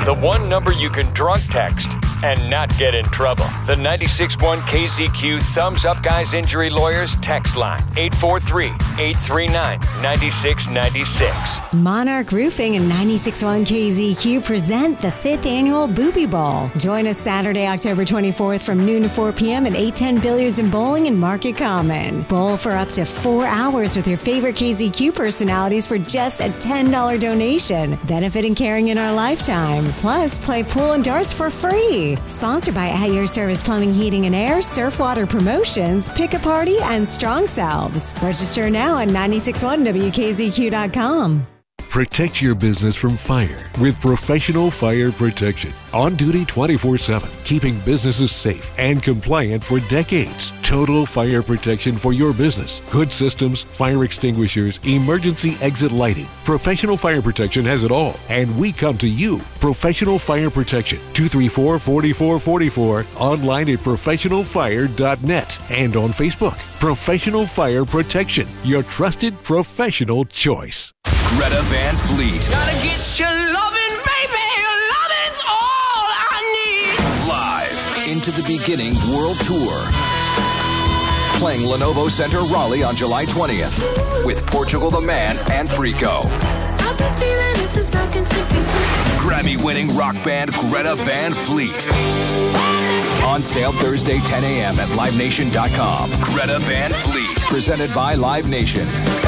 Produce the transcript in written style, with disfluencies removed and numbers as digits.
The one number you can drunk text and not get in trouble. The 96.1 KZQ Thumbs Up Guys Injury Lawyers text line. 843-839-9696. Monarch Roofing and 96.1 KZQ present the 5th Annual Boopy Bowl. Join us Saturday, October 24th from noon to 4 p.m. at 810 Billiards and Bowling in Market Common. Bowl for up to 4 hours with your favorite KZQ personalities for just a $10 donation. Benefit and caring in our lifetime. Plus, play pool and darts for free. Sponsored by At Your Service Plumbing, Heating and Air, Surfwater Promotions, Pick a Party, and Strong Selves. Register now at 961WKZQ.com. Protect your business from fire with Professional Fire Protection. On duty 24/7, keeping businesses safe and compliant for decades. Total fire protection for your business. Hood systems, fire extinguishers, emergency exit lighting. Professional Fire Protection has it all, and we come to you. Professional Fire Protection, 234-4444, online at professionalfire.net and on Facebook. Professional Fire Protection, your trusted professional choice. Greta Van Fleet. Gotta get your lovin', baby. Your lovin's all I need. Live Into the Beginning World Tour. Playing Lenovo Center Raleigh on July 20th with Portugal the Man and Frico. I've been feeling it since 1966. Grammy-winning rock band Greta Van Fleet. On sale Thursday 10 a.m. at LiveNation.com. Greta Van Fleet. Presented by Live Nation.